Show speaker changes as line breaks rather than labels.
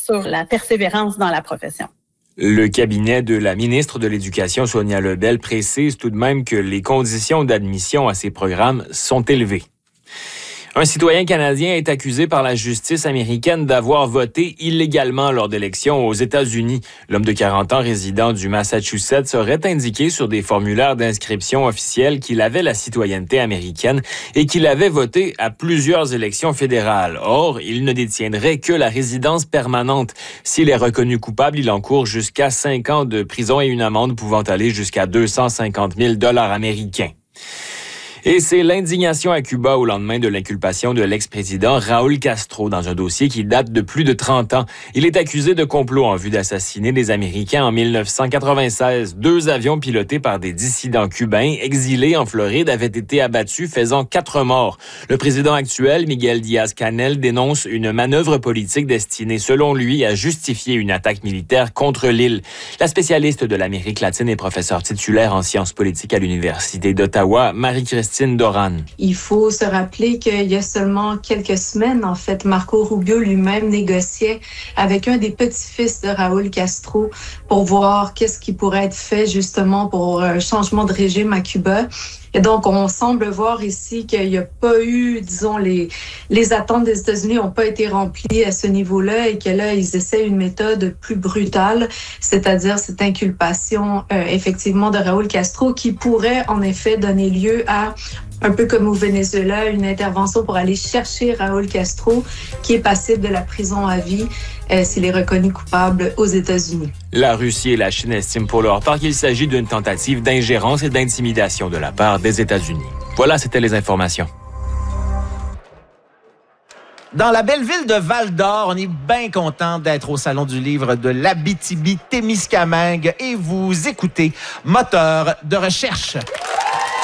sur la persévérance dans la profession.
Le cabinet de la ministre de l'Éducation, Sonia Lebel, précise tout de même que les conditions d'admission à ces programmes sont élevées. Un citoyen canadien est accusé par la justice américaine d'avoir voté illégalement lors d'élections aux États-Unis. L'homme de 40 ans résident du Massachusetts aurait indiqué sur des formulaires d'inscription officielle qu'il avait la citoyenneté américaine et qu'il avait voté à plusieurs élections fédérales. Or, il ne détiendrait que la résidence permanente. S'il est reconnu coupable, il encourt jusqu'à 5 ans de prison et une amende pouvant aller jusqu'à 250 000 $ américains. Et c'est l'indignation à Cuba au lendemain de l'inculpation de l'ex-président Raúl Castro dans un dossier qui date de plus de 30 ans. Il est accusé de complot en vue d'assassiner des Américains en 1996. 2 avions pilotés par des dissidents cubains exilés en Floride avaient été abattus, faisant 4 morts. Le président actuel, Miguel Díaz-Canel, dénonce une manœuvre politique destinée, selon lui, à justifier une attaque militaire contre l'île. La spécialiste de l'Amérique latine et professeure titulaire en sciences politiques à l'Université d'Ottawa, Marie-Christine Doran.
Il faut se rappeler qu'il y a seulement quelques semaines, en fait, Marco Rubio lui-même négociait avec un des petits-fils de Raúl Castro pour voir qu'est-ce qui pourrait être fait justement pour un changement de régime à Cuba. Et donc, on semble voir ici qu'il n'y a pas eu, disons, les attentes des États-Unis n'ont pas été remplies à ce niveau-là et que là, ils essaient une méthode plus brutale, c'est-à-dire cette inculpation, effectivement, de Raúl Castro qui pourrait, en effet, donner lieu à, un peu comme au Venezuela, une intervention pour aller chercher Raúl Castro, qui est passible de la prison à vie s'il est reconnu coupable aux États-Unis.
La Russie et la Chine estiment pour leur part qu'il s'agit d'une tentative d'ingérence et d'intimidation de la part des États-Unis. Voilà, c'était les informations.
Dans la belle ville de Val-d'Or, on est bien content d'être au Salon du livre de l'Abitibi-Témiscamingue et vous écoutez Moteur de recherche.